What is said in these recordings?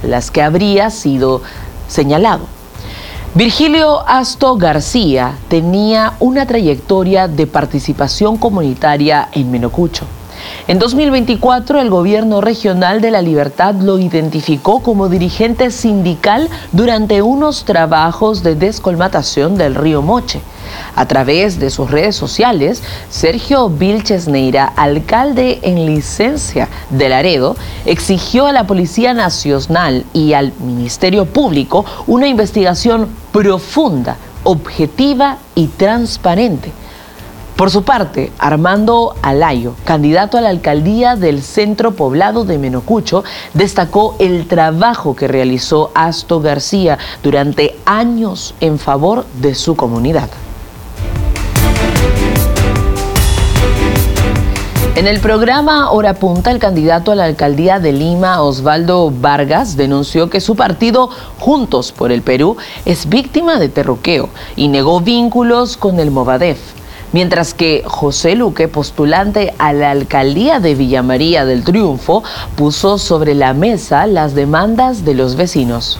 las que habría sido señalado. Virgilio Asto García tenía una trayectoria de participación comunitaria en Menocucho. En 2024, el gobierno regional de La Libertad lo identificó como dirigente sindical durante unos trabajos de descolmatación del río Moche. A través de sus redes sociales, Sergio Vilches Neira, alcalde en licencia de Laredo, exigió a la Policía Nacional y al Ministerio Público una investigación profunda, objetiva y transparente. Por su parte, Armando Alayo, candidato a la alcaldía del centro poblado de Menocucho, destacó el trabajo que realizó Asto García durante años en favor de su comunidad. En el programa Hora Punta, el candidato a la alcaldía de Lima, Osvaldo Vargas, denunció que su partido, Juntos por el Perú, es víctima de terruqueo y negó vínculos con el Movadef. Mientras que José Luque, postulante a la alcaldía de Villa María del Triunfo, puso sobre la mesa las demandas de los vecinos.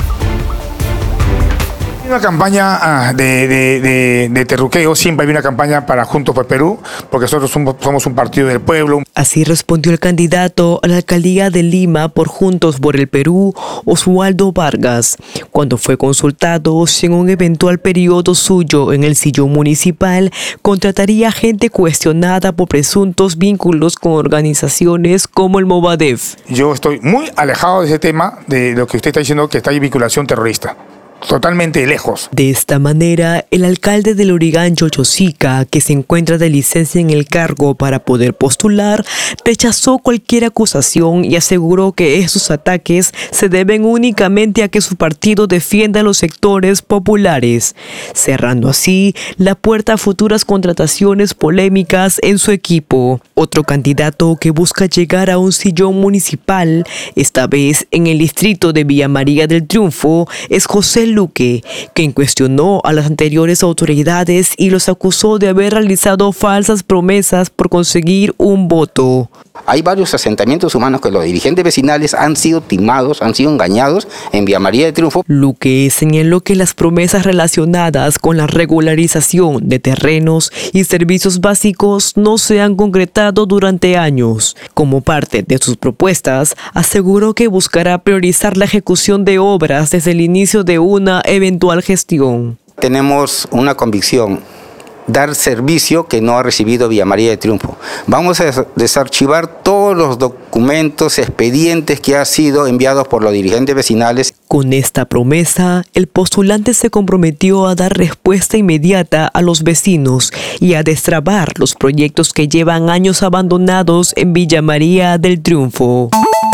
Una campaña de terruqueo, siempre hay una campaña para Juntos por Perú, porque nosotros somos un partido del pueblo. Así respondió el candidato a la alcaldía de Lima por Juntos por el Perú, Osvaldo Vargas, cuando fue consultado si en un eventual periodo suyo en el sillón municipal contrataría gente cuestionada por presuntos vínculos con organizaciones como el Movadef. Yo estoy muy alejado de ese tema, de lo que usted está diciendo, que está en vinculación terrorista. Totalmente lejos. De esta manera, el alcalde de Lurigancho, Chosica, que se encuentra de licencia en el cargo para poder postular, rechazó cualquier acusación y aseguró que estos ataques se deben únicamente a que su partido defienda a los sectores populares, cerrando así la puerta a futuras contrataciones polémicas en su equipo. Otro candidato que busca llegar a un sillón municipal, esta vez en el distrito de Villa María del Triunfo, es José Luque, quien cuestionó a las anteriores autoridades y los acusó de haber realizado falsas promesas por conseguir un voto. Hay varios asentamientos humanos que los dirigentes vecinales han sido timados, han sido engañados en Villa María del Triunfo. Luque señaló que las promesas relacionadas con la regularización de terrenos y servicios básicos no se han concretado durante años. Como parte de sus propuestas, aseguró que buscará priorizar la ejecución de obras desde el inicio de una eventual gestión. Tenemos una convicción: dar servicio que no ha recibido Villa María del Triunfo. Vamos a desarchivar todos los documentos, expedientes que han sido enviados por los dirigentes vecinales. Con esta promesa, el postulante se comprometió a dar respuesta inmediata a los vecinos y a destrabar los proyectos que llevan años abandonados en Villa María del Triunfo.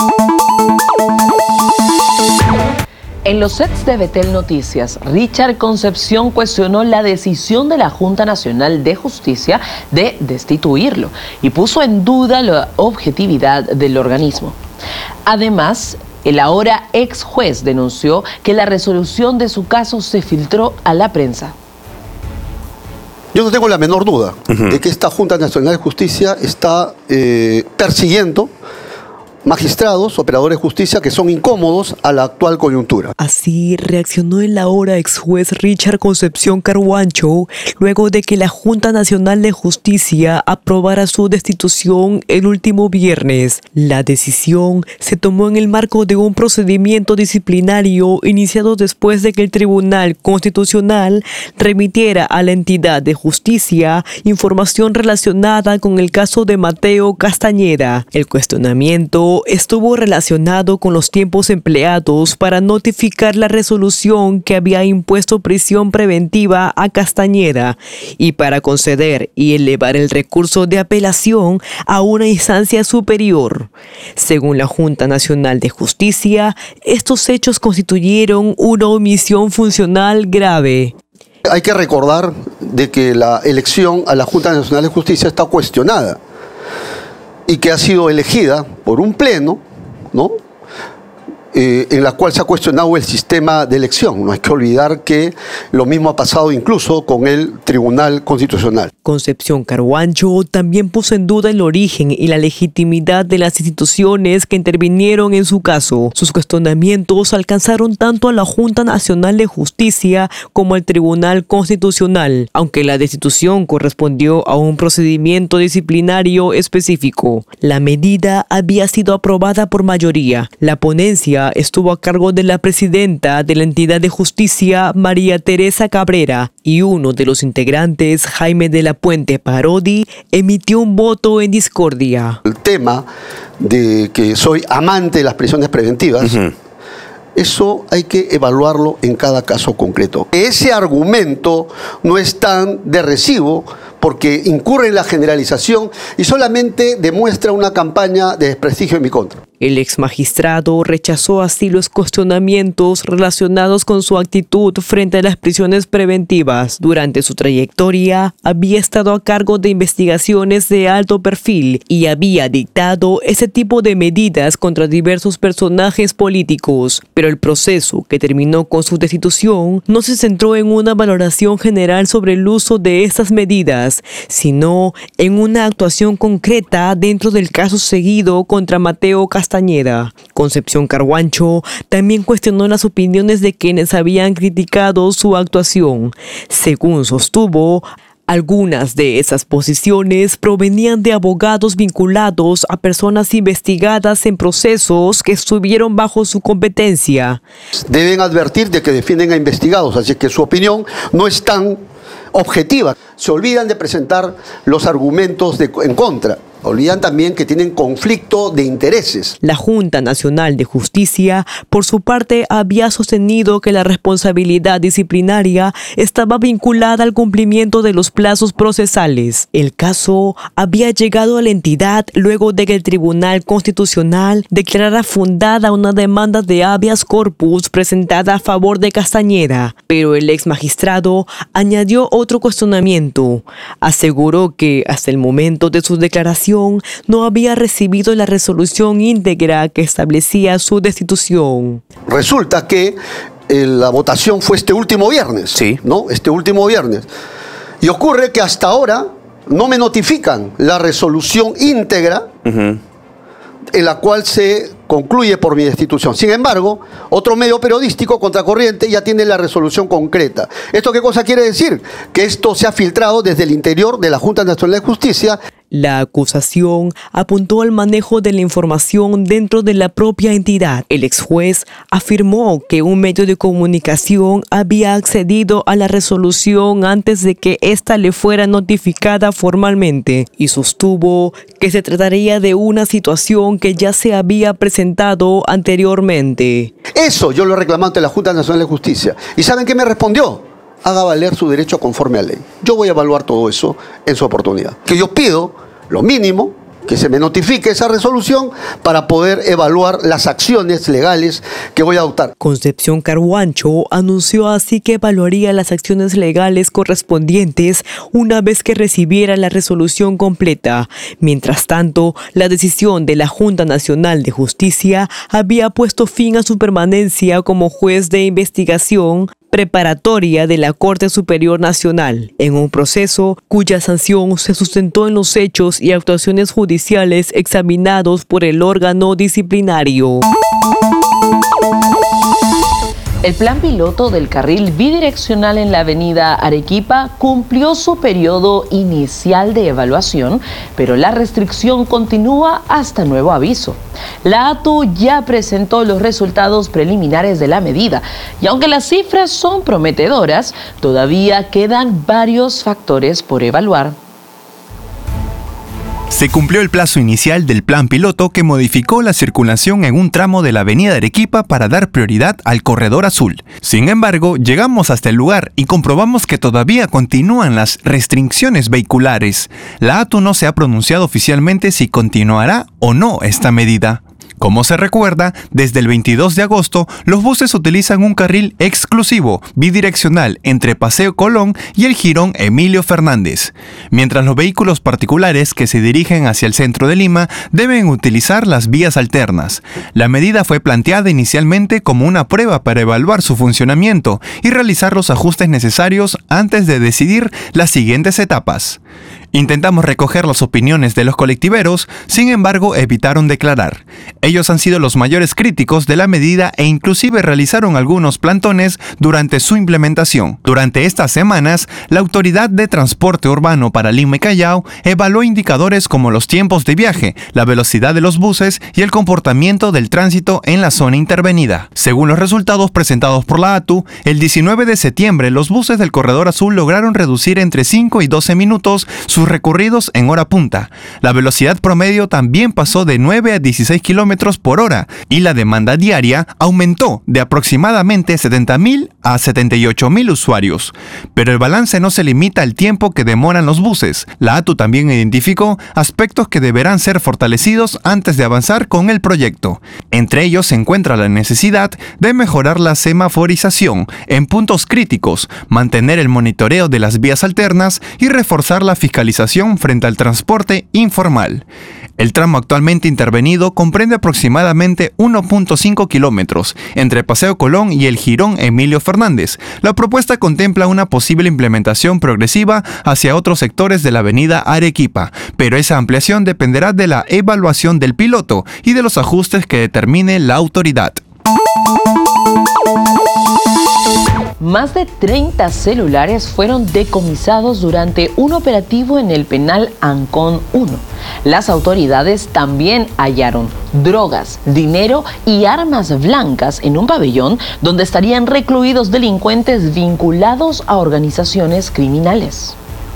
En los sets de Betel Noticias, Richard Concepción cuestionó la decisión de la Junta Nacional de Justicia de destituirlo y puso en duda la objetividad del organismo. Además, el ahora ex juez denunció que la resolución de su caso se filtró a la prensa. Yo no tengo la menor duda de que esta Junta Nacional de Justicia está persiguiendo magistrados, operadores de justicia que son incómodos a la actual coyuntura. Así reaccionó el ahora ex juez Richard Concepción Carhuancho luego de que la Junta Nacional de Justicia aprobara su destitución el último viernes. La decisión se tomó en el marco de un procedimiento disciplinario iniciado después de que el Tribunal Constitucional remitiera a la entidad de justicia información relacionada con el caso de Mateo Castañeda. El cuestionamiento estuvo relacionado con los tiempos empleados para notificar la resolución que había impuesto prisión preventiva a Castañeda y para conceder y elevar el recurso de apelación a una instancia superior. Según la Junta Nacional de Justicia, estos hechos constituyeron una omisión funcional grave. Hay que recordar de que la elección a la Junta Nacional de Justicia está cuestionada y que ha sido elegida por un pleno, ¿no?, en la cual se ha cuestionado el sistema de elección. No hay que olvidar que lo mismo ha pasado incluso con el Tribunal Constitucional. Concepción Carhuancho también puso en duda el origen y la legitimidad de las instituciones que intervinieron en su caso. Sus cuestionamientos alcanzaron tanto a la Junta Nacional de Justicia como al Tribunal Constitucional, aunque la destitución correspondió a un procedimiento disciplinario específico. La medida había sido aprobada por mayoría. La ponencia estuvo a cargo de la presidenta de la entidad de justicia, María Teresa Cabrera, y uno de los integrantes, Jaime de la Puente Parodi, emitió un voto en discordia. El tema de que soy amante de las prisiones preventivas, eso hay que evaluarlo en cada caso concreto. Ese argumento no es tan de recibo porque incurre en la generalización y solamente demuestra una campaña de desprestigio en mi contra. El exmagistrado rechazó así los cuestionamientos relacionados con su actitud frente a las prisiones preventivas. Durante su trayectoria, había estado a cargo de investigaciones de alto perfil y había dictado ese tipo de medidas contra diversos personajes políticos. Pero el proceso que terminó con su destitución no se centró en una valoración general sobre el uso de estas medidas, sino en una actuación concreta dentro del caso seguido contra Mateo Castañeda. Concepción Carhuancho también cuestionó las opiniones de quienes habían criticado su actuación. Según sostuvo, algunas de esas posiciones provenían de abogados vinculados a personas investigadas en procesos que estuvieron bajo su competencia. Deben advertir de que defienden a investigados, así que su opinión no es tan objetiva. Se olvidan de presentar los argumentos en contra. Olvidan también que tienen conflicto de intereses. La Junta Nacional de Justicia, por su parte, había sostenido que la responsabilidad disciplinaria estaba vinculada al cumplimiento de los plazos procesales. El caso había llegado a la entidad luego de que el Tribunal Constitucional declarara fundada una demanda de habeas corpus presentada a favor de Castañeda, pero el ex magistrado añadió otro cuestionamiento. Aseguró que hasta el momento de su declaración no había recibido la resolución íntegra que establecía su destitución. Resulta que la votación fue este último viernes. Sí. ¿No? Este último viernes. Y ocurre que hasta ahora no me notifican la resolución íntegra en la cual se concluye por mi destitución. Sin embargo, otro medio periodístico, Contracorriente, ya tiene la resolución concreta. ¿Esto qué cosa quiere decir? Que esto se ha filtrado desde el interior de la Junta Nacional de Justicia. La acusación apuntó al manejo de la información dentro de la propia entidad. El ex juez afirmó que un medio de comunicación había accedido a la resolución antes de que ésta le fuera notificada formalmente y sostuvo que se trataría de una situación que ya se había presentado anteriormente. Eso yo lo reclamé ante la Junta Nacional de Justicia. ¿Y saben qué me respondió? Haga valer su derecho conforme a ley. Yo voy a evaluar todo eso en su oportunidad. Que yo pido lo mínimo, que se me notifique esa resolución para poder evaluar las acciones legales que voy a adoptar. Concepción Carhuancho anunció así que evaluaría las acciones legales correspondientes una vez que recibiera la resolución completa. Mientras tanto, la decisión de la Junta Nacional de Justicia había puesto fin a su permanencia como juez de investigación preparatoria de la Corte Superior Nacional, en un proceso cuya sanción se sustentó en los hechos y actuaciones judiciales examinados por el órgano disciplinario. El plan piloto del carril bidireccional en la avenida Arequipa cumplió su periodo inicial de evaluación, pero la restricción continúa hasta nuevo aviso. La ATU ya presentó los resultados preliminares de la medida y aunque las cifras son prometedoras, todavía quedan varios factores por evaluar. Se cumplió el plazo inicial del plan piloto que modificó la circulación en un tramo de la avenida Arequipa para dar prioridad al corredor azul. Sin embargo, llegamos hasta el lugar y comprobamos que todavía continúan las restricciones vehiculares. La ATU no se ha pronunciado oficialmente si continuará o no esta medida. Como se recuerda, desde el 22 de agosto, los buses utilizan un carril exclusivo, bidireccional, entre Paseo Colón y el Jirón Emilio Fernández, mientras los vehículos particulares que se dirigen hacia el centro de Lima deben utilizar las vías alternas. La medida fue planteada inicialmente como una prueba para evaluar su funcionamiento y realizar los ajustes necesarios antes de decidir las siguientes etapas. Intentamos recoger las opiniones de los colectiveros, sin embargo evitaron declarar. Ellos han sido los mayores críticos de la medida e inclusive realizaron algunos plantones durante su implementación. Durante estas semanas, la Autoridad de Transporte Urbano para Lima y Callao evaluó indicadores como los tiempos de viaje, la velocidad de los buses y el comportamiento del tránsito en la zona intervenida. Según los resultados presentados por la ATU, el 19 de septiembre los buses del Corredor Azul lograron reducir entre 5 y 12 minutos sus recorridos en hora punta. La velocidad promedio también pasó de 9 a 16 kilómetros por hora y la demanda diaria aumentó de aproximadamente 70.000 a 78.000 usuarios. Pero el balance no se limita al tiempo que demoran los buses. La ATU también identificó aspectos que deberán ser fortalecidos antes de avanzar con el proyecto. Entre ellos se encuentra la necesidad de mejorar la semaforización en puntos críticos, mantener el monitoreo de las vías alternas y reforzar la fiscalización frente al transporte informal. El tramo actualmente intervenido comprende aproximadamente 1.5 kilómetros entre Paseo Colón y el Jirón Emilio Fernández. La propuesta contempla una posible implementación progresiva hacia otros sectores de la avenida Arequipa, pero esa ampliación dependerá de la evaluación del piloto y de los ajustes que determine la autoridad. Más de 30 celulares fueron decomisados durante un operativo en el penal Ancón 1. Las autoridades también hallaron drogas, dinero y armas blancas en un pabellón donde estarían recluidos delincuentes vinculados a organizaciones criminales.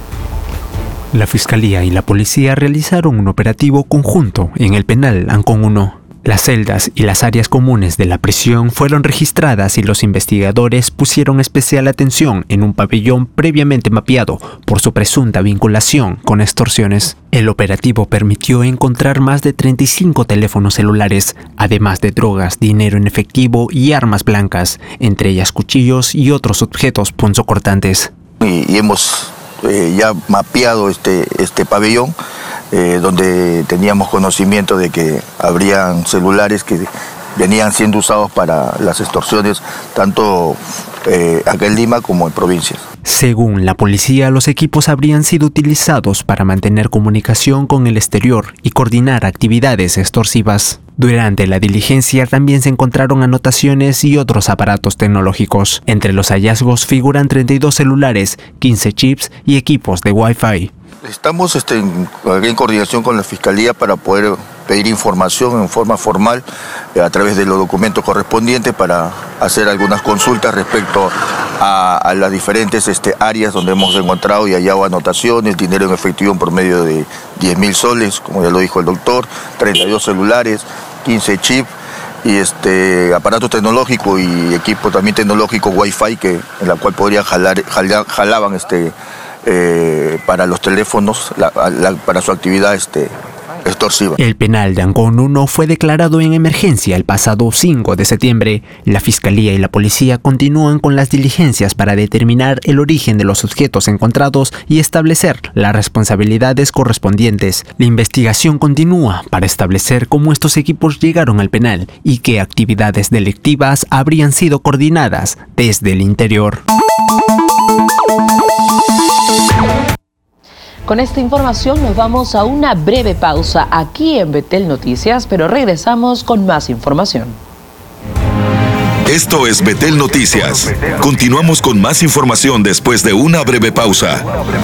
La Fiscalía y la Policía realizaron un operativo conjunto en el penal Ancón 1. Las celdas y las áreas comunes de la prisión fueron registradas y los investigadores pusieron especial atención en un pabellón previamente mapeado por su presunta vinculación con extorsiones. El operativo permitió encontrar más de 35 teléfonos celulares, además de drogas, dinero en efectivo y armas blancas, entre ellas cuchillos y otros objetos punzocortantes. Y hemos ya mapeado este pabellón, donde teníamos conocimiento de que habrían celulares que venían siendo usados para las extorsiones, tanto acá en Lima como en provincias. Según la policía, los equipos habrían sido utilizados para mantener comunicación con el exterior y coordinar actividades extorsivas. Durante la diligencia también se encontraron anotaciones y otros aparatos tecnológicos. Entre los hallazgos figuran 32 celulares, 15 chips y equipos de Wi-Fi. Estamos en coordinación con la Fiscalía para poder pedir información en forma formal a través de los documentos correspondientes para hacer algunas consultas respecto a las diferentes áreas donde hemos encontrado y hallado anotaciones, dinero en efectivo en promedio de 10.000 soles, como ya lo dijo el doctor, 32 celulares, 15 chips y aparato tecnológico y equipo también tecnológico Wi-Fi en la cual podrían jalaban para los teléfonos, para su actividad extorsiva. El penal de Ancón 1 fue declarado en emergencia el pasado 5 de septiembre. La Fiscalía y la Policía continúan con las diligencias para determinar el origen de los objetos encontrados y establecer las responsabilidades correspondientes. La investigación continúa para establecer cómo estos equipos llegaron al penal y qué actividades delictivas habrían sido coordinadas desde el interior. Con esta información nos vamos a una breve pausa aquí en Betel Noticias, pero regresamos con más información. Esto es Betel Noticias. Continuamos con más información después de una breve pausa.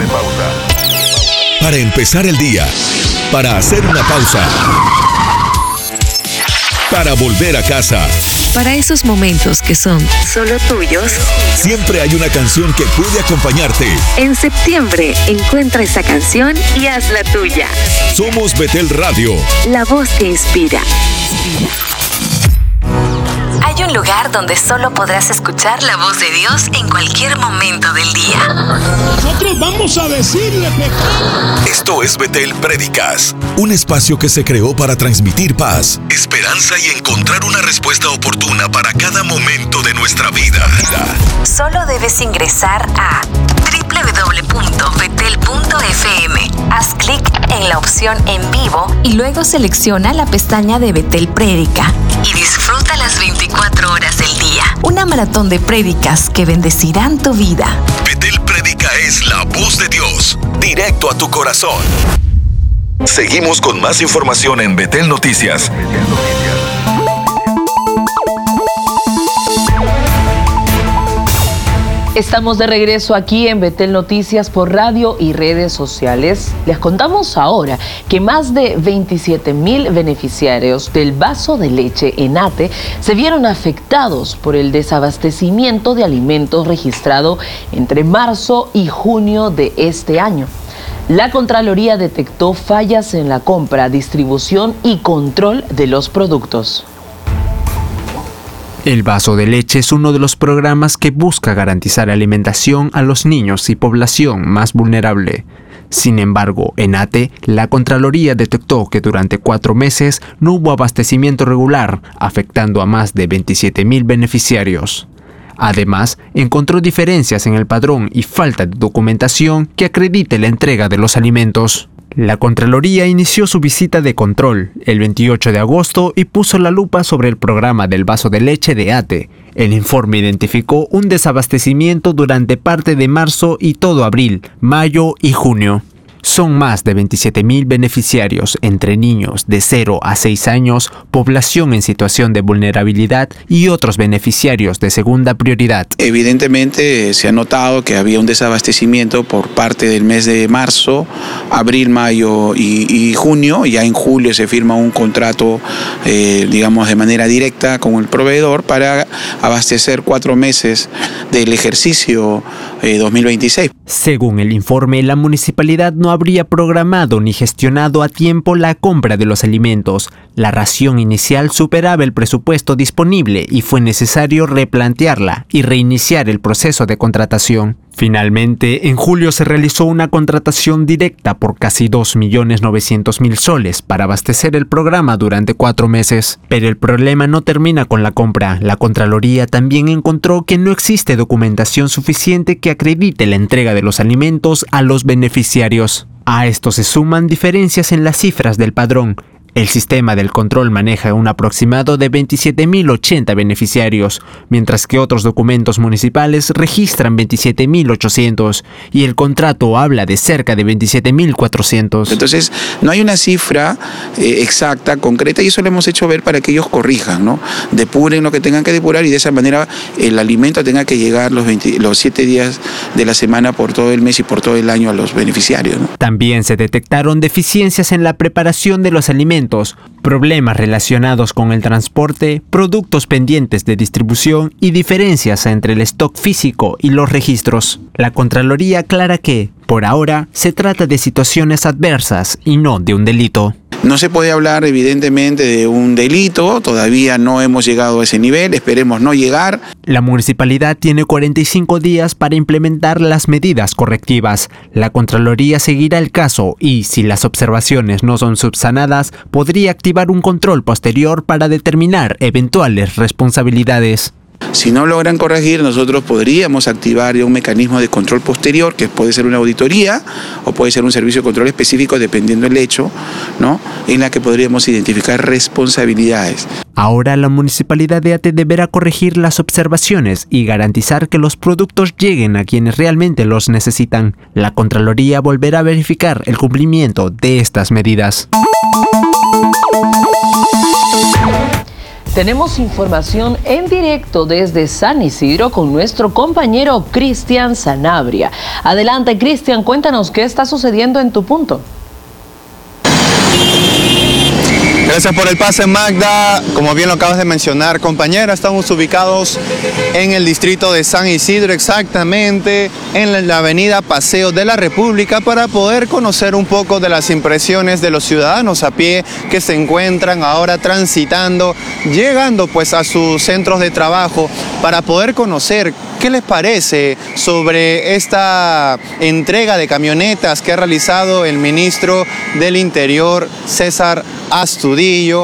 Para empezar el día, para hacer una pausa, para volver a casa. Para esos momentos que son solo tuyos, siempre hay una canción que puede acompañarte. En septiembre, encuentra esa canción y hazla tuya. Somos Betel Radio, la voz que inspira. Hay un lugar donde solo podrás escuchar la voz de Dios en cualquier momento del día. Nosotros vamos a decirle pecado. Esto es Betel Prédicas, un espacio que se creó para transmitir paz, esperanza y encontrar una respuesta oportuna para cada momento de nuestra vida. Solo debes ingresar a www.betel.fm. Haz clic en la opción en vivo y luego selecciona la pestaña de Betel Prédica y disfruta las 24 horas del día. Una maratón de prédicas que bendecirán tu vida. Betel Prédica es la voz de Dios, directo a tu corazón. Seguimos con más información en Betel Noticias. Estamos de regreso aquí en Betel Noticias por radio y redes sociales. Les contamos ahora que más de 27,000 beneficiarios del vaso de leche ENATE se vieron afectados por el desabastecimiento de alimentos registrado entre marzo y junio de este año. La Contraloría detectó fallas en la compra, distribución y control de los productos. El vaso de leche es uno de los programas que busca garantizar alimentación a los niños y población más vulnerable. Sin embargo, ENATE, la Contraloría detectó que durante 4 meses no hubo abastecimiento regular, afectando a más de 27,000 beneficiarios. Además, encontró diferencias en el padrón y falta de documentación que acredite la entrega de los alimentos. La Contraloría inició su visita de control el 28 de agosto y puso la lupa sobre el programa del vaso de leche de ATE. El informe identificó un desabastecimiento durante parte de marzo y todo abril, mayo y junio. Son más de 27,000 beneficiarios entre niños de 0 a 6 años, población en situación de vulnerabilidad y otros beneficiarios de segunda prioridad. Evidentemente se ha notado que había un desabastecimiento por parte del mes de marzo, abril, mayo y junio. Ya en julio se firma un contrato, digamos, de manera directa con el proveedor para abastecer 4 meses del ejercicio 2026. Según el informe, la municipalidad no habría programado ni gestionado a tiempo la compra de los alimentos. La ración inicial superaba el presupuesto disponible y fue necesario replantearla y reiniciar el proceso de contratación. Finalmente, en julio se realizó una contratación directa por casi 2.900.000 soles para abastecer el programa durante 4 meses. Pero el problema no termina con la compra. La Contraloría también encontró que no existe documentación suficiente que acredite la entrega de los alimentos a los beneficiarios. A esto se suman diferencias en las cifras del padrón. El sistema del control maneja un aproximado de 27.080 beneficiarios, mientras que otros documentos municipales registran 27.800 y el contrato habla de cerca de 27.400. Entonces, no hay una cifra exacta, concreta, y eso lo hemos hecho ver para que ellos corrijan, ¿no? Depuren lo que tengan que depurar y de esa manera el alimento tenga que llegar los 7 días de la semana por todo el mes y por todo el año a los beneficiarios, ¿no? También se detectaron deficiencias en la preparación de los alimentos, problemas relacionados con el transporte, productos pendientes de distribución y diferencias entre el stock físico y los registros. La Contraloría aclara que, por ahora, se trata de situaciones adversas y no de un delito. No se puede hablar evidentemente de un delito, todavía no hemos llegado a ese nivel, esperemos no llegar. La municipalidad tiene 45 días para implementar las medidas correctivas. La Contraloría seguirá el caso y, si las observaciones no son subsanadas, podría activar un control posterior para determinar eventuales responsabilidades. Si no logran corregir, nosotros podríamos activar un mecanismo de control posterior, que puede ser una auditoría o puede ser un servicio de control específico, dependiendo del hecho, ¿no?, en la que podríamos identificar responsabilidades. Ahora la municipalidad de ATE deberá corregir las observaciones y garantizar que los productos lleguen a quienes realmente los necesitan. La Contraloría volverá a verificar el cumplimiento de estas medidas. Tenemos información en directo desde San Isidro con nuestro compañero Cristian Sanabria. Adelante, Cristian, cuéntanos qué está sucediendo en tu punto. Gracias por el pase, Magda. Como bien lo acabas de mencionar, compañera, estamos ubicados en el distrito de San Isidro, exactamente en la avenida Paseo de la República, para poder conocer un poco de las impresiones de los ciudadanos a pie que se encuentran ahora transitando, llegando pues a sus centros de trabajo, para poder conocer qué les parece sobre esta entrega de camionetas que ha realizado el ministro del Interior, César Astudillo,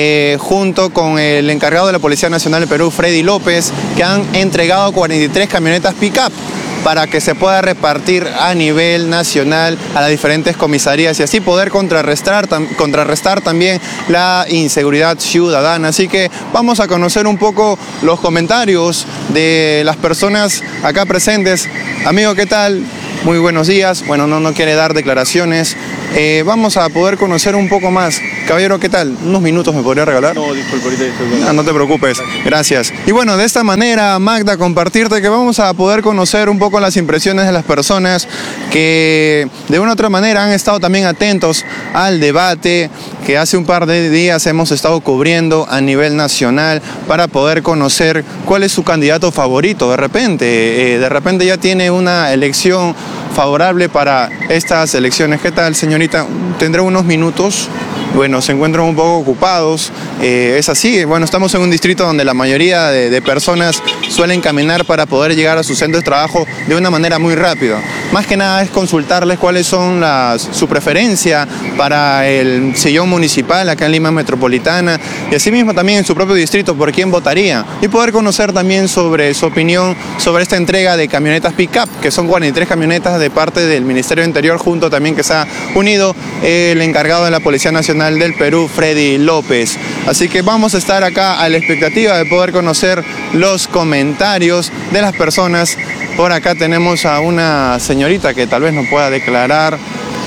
junto con el encargado de la Policía Nacional de Perú, Freddy López, que han entregado 43 camionetas pick-up para que se pueda repartir a nivel nacional a las diferentes comisarías y así poder contrarrestar también la inseguridad ciudadana. Así que vamos a conocer un poco los comentarios de las personas acá presentes. Amigo, ¿qué tal? Muy buenos días. Bueno, no quiere dar declaraciones. Vamos a poder conocer un poco más. Caballero, ¿qué tal? ¿Unos minutos me podría regalar? No, disculpe, ahorita estoy... No te preocupes. Gracias. Y bueno, de esta manera, Magda, compartirte que vamos a poder conocer un poco las impresiones de las personas que de una u otra manera han estado también atentos al debate que hace un par de días hemos estado cubriendo a nivel nacional para poder conocer cuál es su candidato favorito. De repente ya tiene una elección favorable para estas elecciones. ¿Qué tal, señorita? ¿Tendré unos minutos? Bueno, se encuentran un poco ocupados, es así. Bueno, estamos en un distrito donde la mayoría de personas suelen caminar para poder llegar a su centro de trabajo de una manera muy rápida. Más que nada es consultarles cuáles son su preferencia para el sillón municipal acá en Lima Metropolitana y asimismo también en su propio distrito por quién votaría y poder conocer también sobre su opinión sobre esta entrega de camionetas pick-up, que son 43 camionetas de parte del Ministerio del Interior, junto también que se ha unido el encargado de la Policía Nacional del Perú, Freddy López. Así que vamos a estar acá a la expectativa de poder conocer los comentarios de las personas. Por acá tenemos a una señorita que tal vez nos pueda declarar,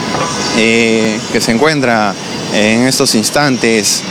que se encuentra en estos instantes.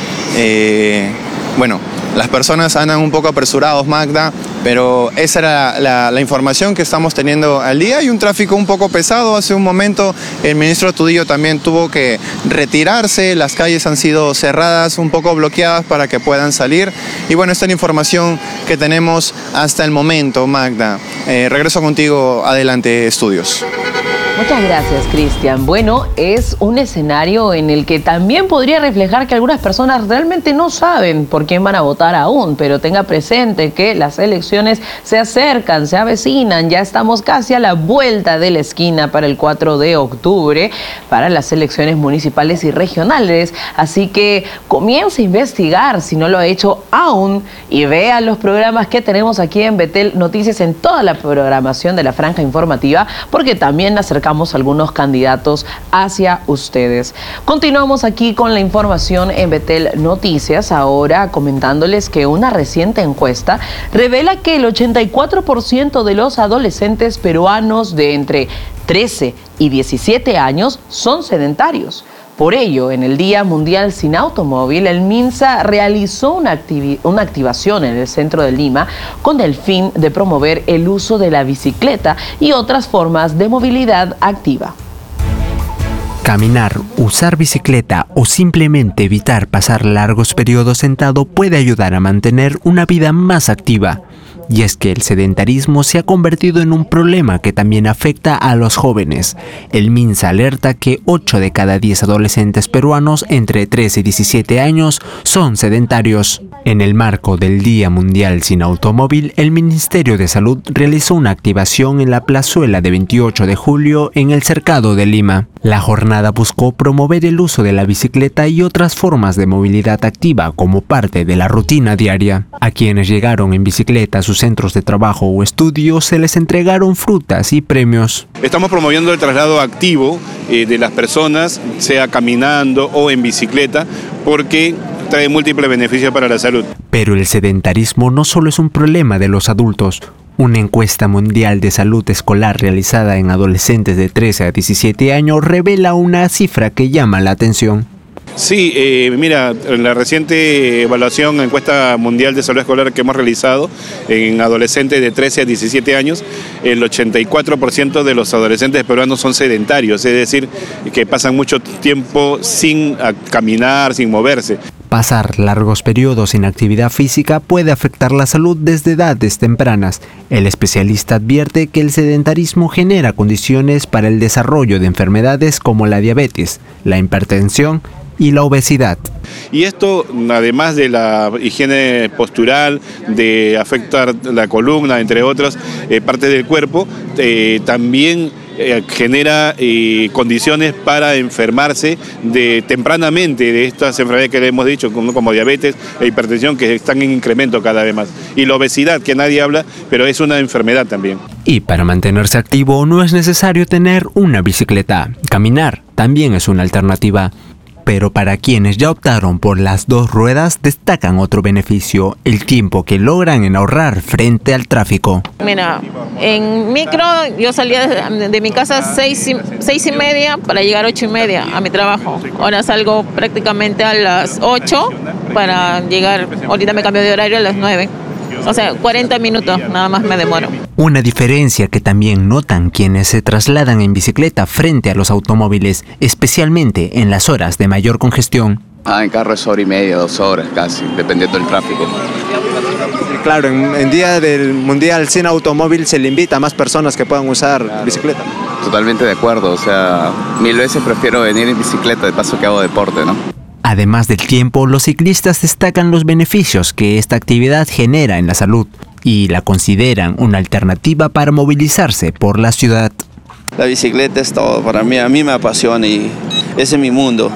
Bueno, las personas andan un poco apresurados, Magda, pero esa era la información que estamos teniendo al día. Hay un tráfico un poco pesado. Hace un momento el ministro Astudillo también tuvo que retirarse. Las calles han sido cerradas, un poco bloqueadas para que puedan salir. Y bueno, esta es la información que tenemos hasta el momento, Magda. Regreso contigo. Adelante, estudios. Muchas gracias, Cristian. Bueno, es un escenario en el que también podría reflejar que algunas personas realmente no saben por quién van a votar aún, pero tenga presente que las elecciones se acercan, se avecinan, ya estamos casi a la vuelta de la esquina para el 4 de octubre, para las elecciones municipales y regionales, así que comience a investigar si no lo ha hecho aún y vea los programas que tenemos aquí en Betel Noticias en toda la programación de la franja informativa, porque también acercamos algunos candidatos hacia ustedes. Continuamos aquí con la información en Betel Noticias, ahora comentándoles que una reciente encuesta revela que el 84% de los adolescentes peruanos de entre 13 y 17 años son sedentarios. Por ello, en el Día Mundial Sin Automóvil, el MINSA realizó una activación en el centro de Lima con el fin de promover el uso de la bicicleta y otras formas de movilidad activa. Caminar, usar bicicleta o simplemente evitar pasar largos periodos sentado puede ayudar a mantener una vida más activa. Y es que el sedentarismo se ha convertido en un problema que también afecta a los jóvenes. El MINSA alerta que 8 de cada 10 adolescentes peruanos entre 13 y 17 años son sedentarios. En el marco del Día Mundial Sin Automóvil, el Ministerio de Salud realizó una activación en la plazuela de 28 de julio en el Cercado de Lima. La jornada buscó promover el uso de la bicicleta y otras formas de movilidad activa como parte de la rutina diaria. A quienes llegaron en bicicleta a sus centros de trabajo o estudios se les entregaron frutas y premios. Estamos promoviendo el traslado activo de las personas, sea caminando o en bicicleta, porque trae múltiples beneficios para la salud. Pero el sedentarismo no solo es un problema de los adultos. Una encuesta mundial de salud escolar realizada en adolescentes de 13 a 17 años revela una cifra que llama la atención. Sí, mira, en la reciente evaluación, encuesta mundial de salud escolar que hemos realizado en adolescentes de 13 a 17 años, el 84% de los adolescentes peruanos son sedentarios, es decir, que pasan mucho tiempo sin caminar, sin moverse. Pasar largos periodos sin actividad física puede afectar la salud desde edades tempranas. El especialista advierte que el sedentarismo genera condiciones para el desarrollo de enfermedades como la diabetes, la hipertensión y la obesidad. Y esto, además de la higiene postural, de afectar la columna, entre otras partes del cuerpo, también genera condiciones para enfermarse tempranamente de estas enfermedades que le hemos dicho, como diabetes e hipertensión, que están en incremento cada vez más. Y la obesidad, que nadie habla, pero es una enfermedad también. Y para mantenerse activo no es necesario tener una bicicleta. Caminar también es una alternativa. Pero para quienes ya optaron por las dos ruedas, destacan otro beneficio: el tiempo que logran en ahorrar frente al tráfico. Mira, en micro yo salía de mi casa 6:30 para llegar 8:30 a mi trabajo. Ahora salgo prácticamente a las 8 para llegar, ahorita me cambio de horario a las 9. O sea, 40 minutos nada más me demoro. Una diferencia que también notan quienes se trasladan en bicicleta frente a los automóviles, especialmente en las horas de mayor congestión. En carro es 1:30, 2 horas casi, dependiendo del tráfico. Claro, en día del Mundial sin automóvil se le invita a más personas que puedan usar bicicleta. Totalmente de acuerdo, o sea, 1000 veces prefiero venir en bicicleta de paso que hago deporte, ¿no? Además del tiempo, los ciclistas destacan los beneficios que esta actividad genera en la salud y la consideran una alternativa para movilizarse por la ciudad. La bicicleta es todo para mí, a mí me apasiona y ese es mi mundo,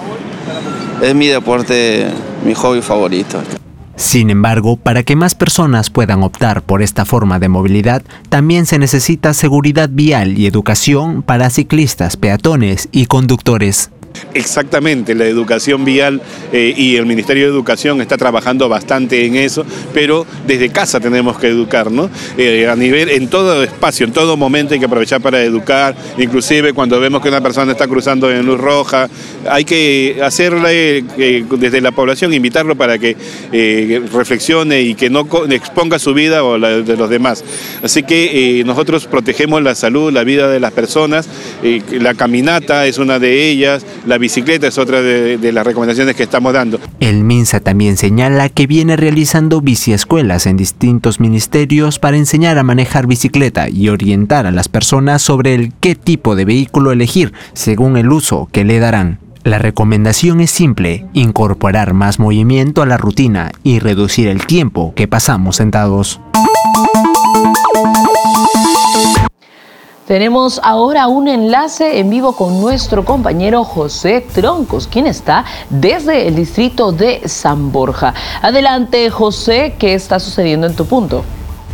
es mi deporte, mi hobby favorito. Sin embargo, para que más personas puedan optar por esta forma de movilidad, también se necesita seguridad vial y educación para ciclistas, peatones y conductores. Exactamente, la educación vial y el Ministerio de Educación está trabajando bastante en eso, pero desde casa tenemos que educar, ¿no? A nivel, en todo espacio, en todo momento hay que aprovechar para educar, inclusive cuando vemos que una persona está cruzando en luz roja, hay que hacerle desde la población, invitarlo para que reflexione y que no exponga su vida o la de los demás. Así que nosotros protegemos la salud, la vida de las personas, la caminata es una de ellas, la bicicleta es otra de las recomendaciones que estamos dando. El MINSA también señala que viene realizando biciescuelas en distintos ministerios para enseñar a manejar bicicleta y orientar a las personas sobre qué tipo de vehículo elegir según el uso que le darán. La recomendación es simple: incorporar más movimiento a la rutina y reducir el tiempo que pasamos sentados. Tenemos ahora un enlace en vivo con nuestro compañero José Troncos, quien está desde el distrito de San Borja. Adelante, José, ¿qué está sucediendo en tu punto?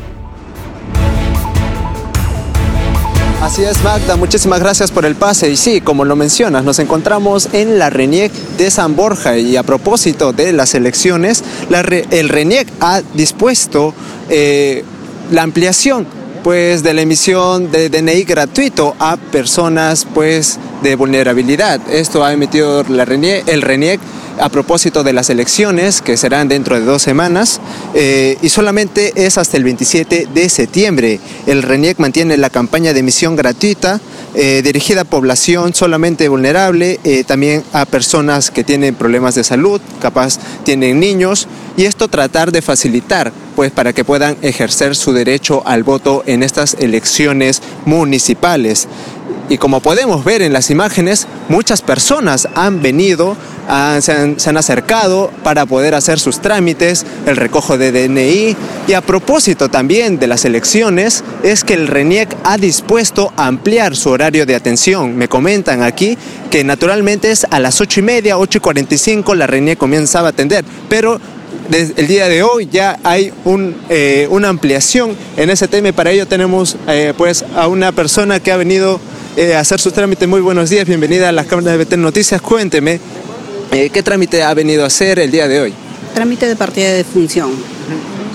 Así es, Magda, muchísimas gracias por el pase. Y sí, como lo mencionas, nos encontramos en la RENIEC de San Borja y a propósito de las elecciones, el RENIEC ha dispuesto la ampliación de la emisión de DNI gratuito a personas de vulnerabilidad. Esto ha emitido el RENIEC a propósito de las elecciones que serán dentro de 2 semanas y solamente es hasta el 27 de septiembre. El RENIEC mantiene la campaña de emisión gratuita dirigida a población solamente vulnerable, también a personas que tienen problemas de salud, capaz tienen niños, y esto tratar de facilitar para que puedan ejercer su derecho al voto en estas elecciones municipales. Y como podemos ver en las imágenes, muchas personas han venido, se han acercado para poder hacer sus trámites, el recojo de DNI. Y a propósito también de las elecciones, es que el RENIEC ha dispuesto a ampliar su horario de atención. Me comentan aquí que naturalmente es a las 8:30, 8:45 la RENIEC comenzaba a atender, pero desde el día de hoy ya hay una ampliación en ese tema y para ello tenemos a una persona que ha venido a hacer su trámite. Muy buenos días, bienvenida a las cámaras de BT Noticias. Cuénteme, ¿qué trámite ha venido a hacer el día de hoy? Trámite de partida de defunción.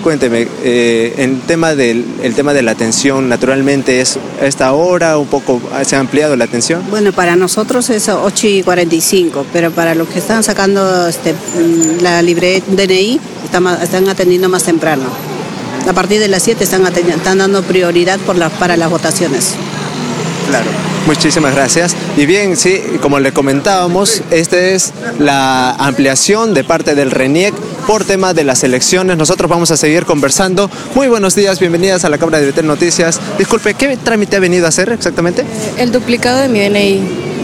Cuénteme, el tema de la atención, naturalmente es a esta hora, un poco se ha ampliado la atención. Bueno, para nosotros es 8:45, pero para los que están sacando la libreta DNI, están atendiendo más temprano. A partir de las 7 están dando prioridad para las votaciones. Claro, muchísimas gracias. Y bien, sí, como le comentábamos, esta es la ampliación de parte del RENIEC por tema de las elecciones. Nosotros vamos a seguir conversando. Muy buenos días, bienvenidas a la Cámara de Betel Noticias. Disculpe, ¿qué trámite ha venido a hacer exactamente? El duplicado de mi DNI.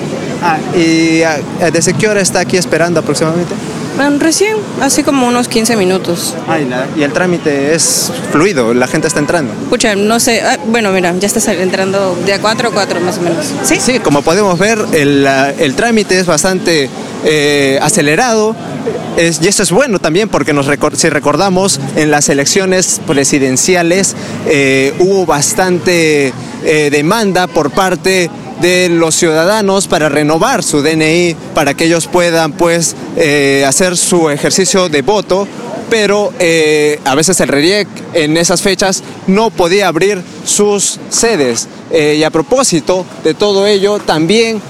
¿Y desde qué hora está aquí esperando aproximadamente? Bueno, recién, hace como unos 15 minutos. Y el trámite es fluido, la gente está entrando. Pucha, no sé, bueno, mira, ya está entrando de a 4 a 4 más o menos. Sí, como podemos ver, el trámite es bastante acelerado. Y eso es bueno también porque si recordamos, en las elecciones presidenciales hubo bastante demanda por parte de los ciudadanos para renovar su DNI, para que ellos puedan pues hacer su ejercicio de voto, pero a veces el RENIEC en esas fechas no podía abrir sus sedes. Y a propósito de todo ello, también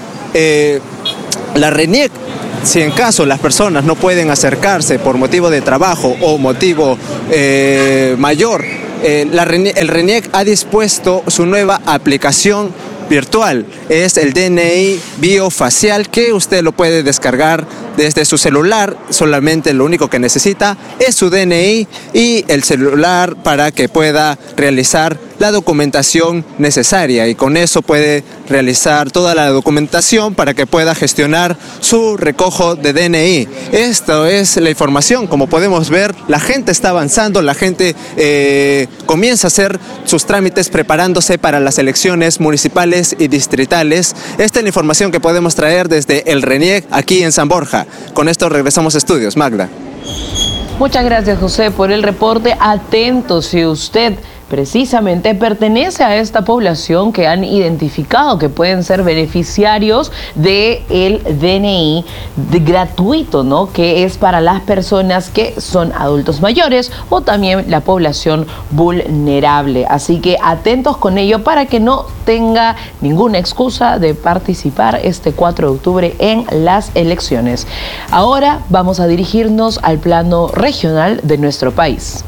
la RENIEC, si en caso las personas no pueden acercarse por motivo de trabajo o motivo mayor, el RENIEC ha dispuesto su nueva aplicación virtual. Es el DNI biofacial, que usted lo puede descargar desde su celular. Solamente lo único que necesita es su DNI y el celular para que pueda realizar la documentación necesaria, y con eso puede realizar toda la documentación para que pueda gestionar su recojo de DNI. Esto es la información. Como podemos ver, la gente está avanzando, la gente comienza a hacer sus trámites preparándose para las elecciones municipales y distritales. Esta es la información que podemos traer desde el RENIEC aquí en San Borja. Con esto regresamos a estudios. Magda. Muchas gracias, José, por el reporte. Atento si usted precisamente pertenece a esta población que han identificado que pueden ser beneficiarios del DNI gratuito, ¿no? Que es para las personas que son adultos mayores o también la población vulnerable. Así que atentos con ello para que no tenga ninguna excusa de participar este 4 de octubre en las elecciones. Ahora vamos a dirigirnos al plano regional de nuestro país.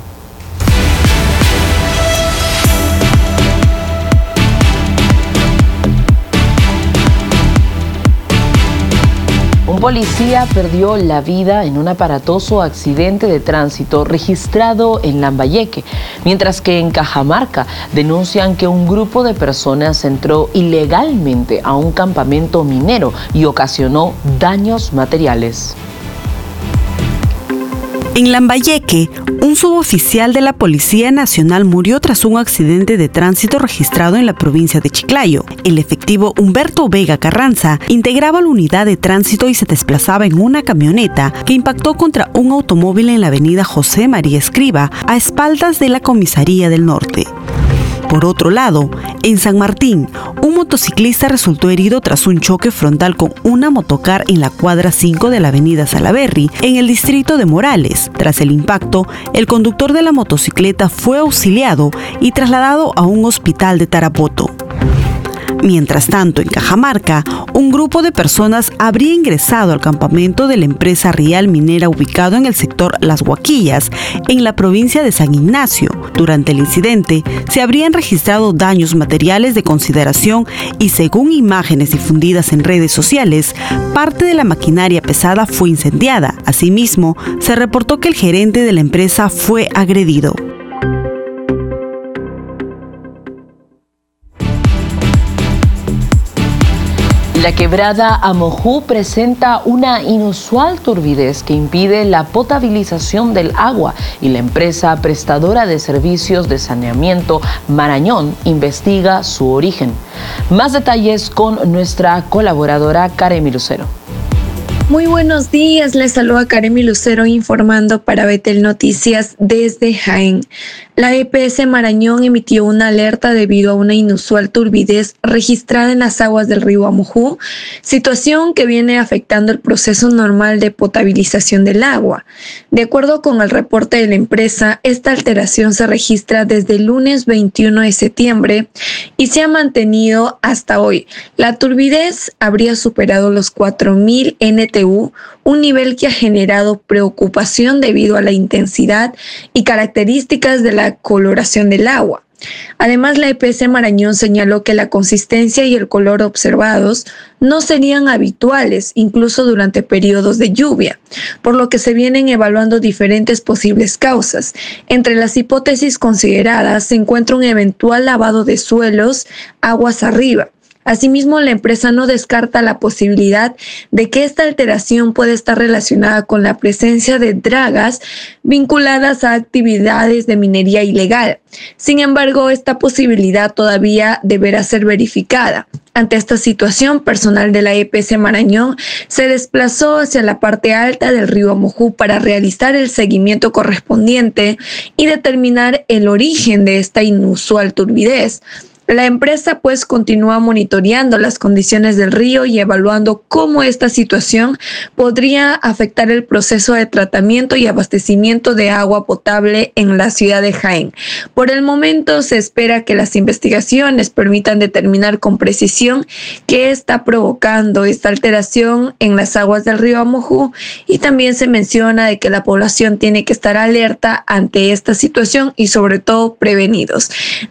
Un policía perdió la vida en un aparatoso accidente de tránsito registrado en Lambayeque, mientras que en Cajamarca denuncian que un grupo de personas entró ilegalmente a un campamento minero y ocasionó daños materiales. En Lambayeque, un suboficial de la Policía Nacional murió tras un accidente de tránsito registrado en la provincia de Chiclayo. El efectivo Humberto Vega Carranza integraba la unidad de tránsito y se desplazaba en una camioneta que impactó contra un automóvil en la avenida José María Escriba, a espaldas de la Comisaría del Norte. Por otro lado, en San Martín, un motociclista resultó herido tras un choque frontal con una motocar en la cuadra 5 de la avenida Salaberry, en el distrito de Morales. Tras el impacto, el conductor de la motocicleta fue auxiliado y trasladado a un hospital de Tarapoto. Mientras tanto, en Cajamarca, un grupo de personas habría ingresado al campamento de la empresa Rial Minera ubicado en el sector Las Huaquillas, en la provincia de San Ignacio. Durante el incidente, se habrían registrado daños materiales de consideración y, según imágenes difundidas en redes sociales, parte de la maquinaria pesada fue incendiada. Asimismo, se reportó que el gerente de la empresa fue agredido. La quebrada Amojú presenta una inusual turbidez que impide la potabilización del agua, y la empresa prestadora de servicios de saneamiento Marañón investiga su origen. Más detalles con nuestra colaboradora Karen Lucero. Muy buenos días, les saluda Karemi Lucero informando para Betel Noticias desde Jaén. La EPS Marañón emitió una alerta debido a una inusual turbidez registrada en las aguas del río Amojú, situación que viene afectando el proceso normal de potabilización del agua. De acuerdo con el reporte de la empresa, esta alteración se registra desde el lunes 21 de septiembre y se ha mantenido hasta hoy. La turbidez habría superado los 4.000 NTU, un nivel que ha generado preocupación debido a la intensidad y características de la coloración del agua. Además, la EPS Marañón señaló que la consistencia y el color observados no serían habituales, incluso durante periodos de lluvia, por lo que se vienen evaluando diferentes posibles causas. Entre las hipótesis consideradas se encuentra un eventual lavado de suelos aguas arriba. Asimismo, la empresa no descarta la posibilidad de que esta alteración pueda estar relacionada con la presencia de dragas vinculadas a actividades de minería ilegal. Sin embargo, esta posibilidad todavía deberá ser verificada. Ante esta situación, personal de la EPS Marañón se desplazó hacia la parte alta del río Amojú para realizar el seguimiento correspondiente y determinar el origen de esta inusual turbidez. La empresa pues continúa monitoreando las condiciones del río y evaluando cómo esta situación podría afectar el proceso de tratamiento y abastecimiento de agua potable en la ciudad de Jaén. Por el momento se espera que las investigaciones permitan determinar con precisión qué está provocando esta alteración en las aguas del río Amojú, y también se menciona de que la población tiene que estar alerta ante esta situación y sobre todo prevenidos.